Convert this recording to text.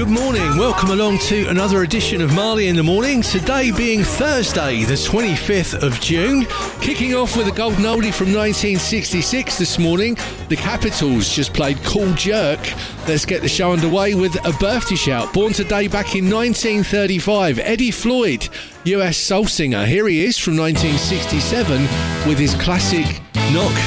Good morning, welcome along to another edition of Marley in the Morning. Today being Thursday, the 25th of June. Kicking off with a golden oldie from 1966 this morning. The Capitals just played Cool Jerk. Let's get the show underway with a birthday shout. Born today back in 1935, Eddie Floyd, US soul singer. Here he is from 1967 with his classic Knock